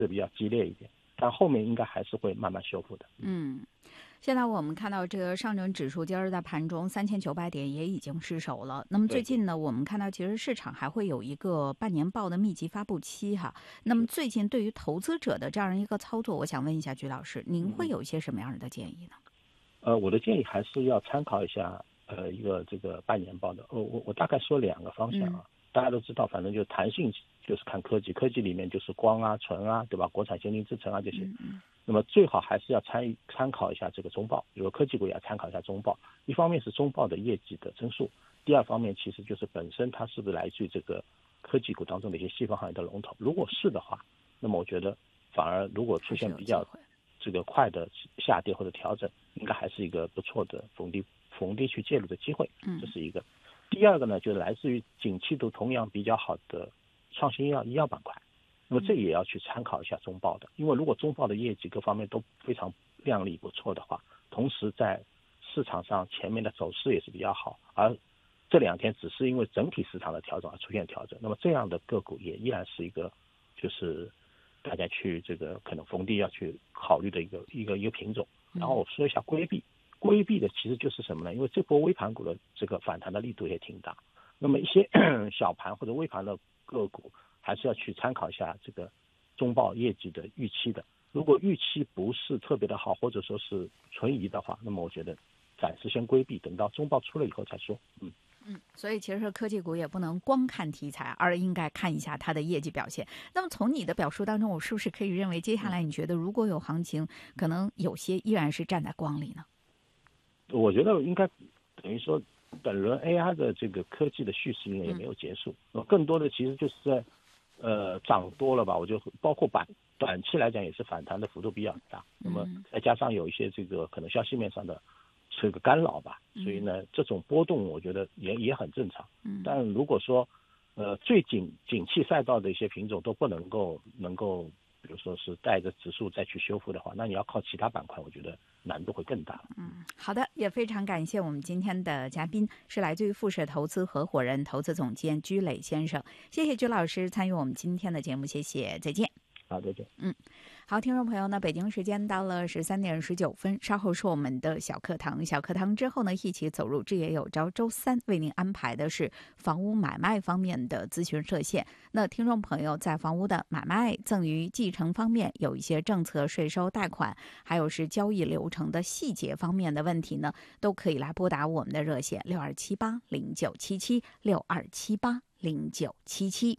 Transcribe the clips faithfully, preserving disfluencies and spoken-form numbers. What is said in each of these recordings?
是比较激烈一点，但后面应该还是会慢慢修复的。 嗯。现在我们看到这个上证指数今儿在盘中三千九百点也已经失守了。那么最近呢，我们看到其实市场还会有一个半年报的密集发布期哈。那么最近对于投资者的这样一个操作，我想问一下鞠老师，您会有一些什么样的建议呢？ 呃，我的建议还是要参考一下呃一个这个半年报的。我我我大概说两个方向啊。嗯、大家都知道，反正就弹性就是看科技，科技里面就是光啊、纯啊，对吧？国产先进制程啊这些。嗯那么最好还是要参参考一下这个中报，比如科技股也要参考一下中报。一方面是中报的业绩的增速，第二方面其实就是本身它是不是来自于这个科技股当中的一些细分行业的龙头。如果是的话，那么我觉得反而如果出现比较这个快的下跌或者调整，应该还是一个不错的逢低逢低去介入的机会。这是一个。第二个呢，就是来自于景气度同样比较好的创新医药医药板块。那么这也要去参考一下中报的，因为如果中报的业绩各方面都非常亮丽不错的话，同时在市场上前面的走势也是比较好，而这两天只是因为整体市场的调整而出现调整，那么这样的个股也依然是一个就是大家去这个可能逢低要去考虑的一个一个一个品种。然后我说一下规避，规避的其实就是什么呢？因为这波微盘股的这个反弹的力度也挺大，那么一些小盘或者微盘的个股还是要去参考一下这个中报业绩的预期的。如果预期不是特别的好，或者说是存疑的话，那么我觉得暂时先规避，等到中报出了以后再说。嗯嗯，所以其实科技股也不能光看题材，而应该看一下它的业绩表现。那么从你的表述当中，我是不是可以认为接下来你觉得如果有行情，可能有些依然是站在光里呢？ 我觉得应该等于说本轮 A I 的这个科技的叙事也没有结束，嗯、更多的其实就是在呃涨多了吧，我就包括短短期来讲也是反弹的幅度比较大，那么再加上有一些这个可能消息面上的这个干扰吧，所以呢这种波动我觉得也也很正常。但如果说呃最景景气赛道的一些品种都不能够能够比如说是带着指数再去修复的话，那你要靠其他板块，我觉得难度会更大。 嗯，好的，也非常感谢我们今天的嘉宾是来自于富士投资合伙人、投资总监鞠磊先生，谢谢鞠老师参与我们今天的节目，谢谢，再见。 好，再见。 嗯，好，听众朋友呢，北京时间到了十三点十九分，稍后是我们的小课堂。小课堂之后呢，一起走入这也有招周三为您安排的是房屋买卖方面的咨询热线。那听众朋友在房屋的买卖、赠与、继承方面有一些政策、税收、贷款，还有是交易流程的细节方面的问题呢，都可以来拨打我们的热线六二七八零九七七六二七八零九七七。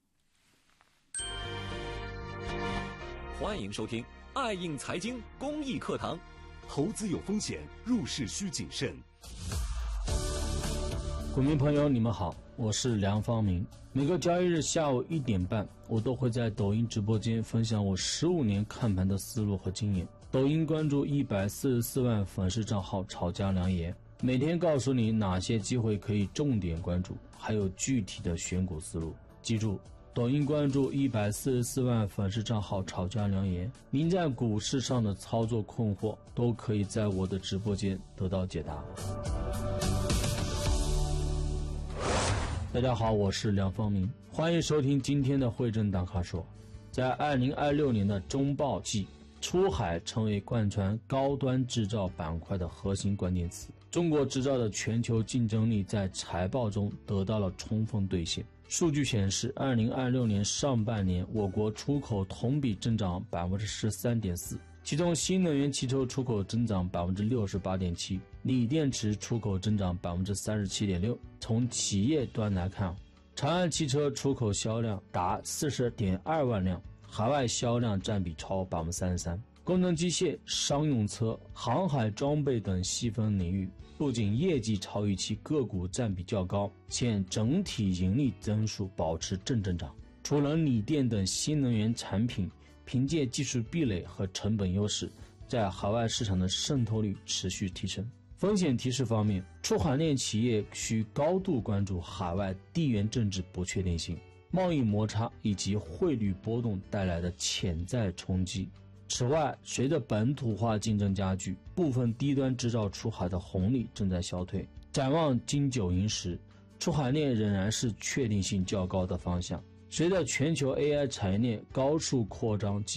欢迎收听爱映财经公益课堂。 投资有风险，入市需谨慎。 股民朋友你们好，我是梁方明。每个交易日下午一点半，我都会在抖音直播间分享我十五年看盘的思路和经验。抖音关注一百四十四万粉丝账号炒家良言，每天告诉你哪些机会可以重点关注，还有具体的选股思路。记住，抖音关注一百四十四万粉丝账号炒家良言，您在股市上的操作困惑都可以在我的直播间得到解答。大家好，我是梁方明，欢迎收听今天的汇证大咖说。在二零二六年的中报季，出海成为贯穿高端制造板块的核心关键词。中国制造的全球竞争力在财报中得到了充分兑现。数据显示，二零二六年上半年我国出口同比增长百分之十三点四，其中新能源汽车出口增长百分之六十八点七，锂电池出口增长百分之三十七点六。从企业端来看，长安汽车出口销量达四十点二万辆，海外销量占比超百分之三十三。工程机械、商用车、航海装备等细分领域，不仅业绩超预期，个股占比较高，且整体盈利增速保持正增长。除了锂电等新能源产品凭借技术壁垒和成本优势，在海外市场的渗透率持续提升。风险提示方面，出海链企业需高度关注海外地缘政治不确定性、贸易摩擦以及汇率波动带来的潜在冲击。此外，随着本土化竞争加剧，部分低端制造出海的红利正在消退。展望金九银十，出海链仍然是确定性较高的方向。 随着全球 A I 产业链高速扩张及